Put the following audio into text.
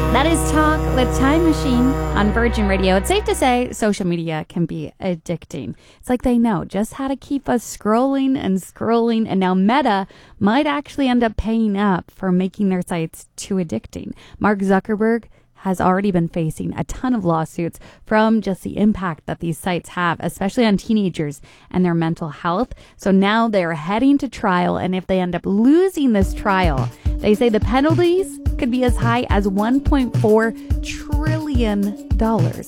That is Talk with Time Machine on Virgin Radio. It's safe to say social media can be addicting. It's like they know just how to keep us scrolling, and now Meta might actually end up paying up for making their sites too addicting. Mark Zuckerberg has already been facing a ton of lawsuits from just the impact that these sites have, especially on teenagers and their mental health. So now they're heading to trial, and if they end up losing this trial, they say the penalties could be as high as $1.4 trillion.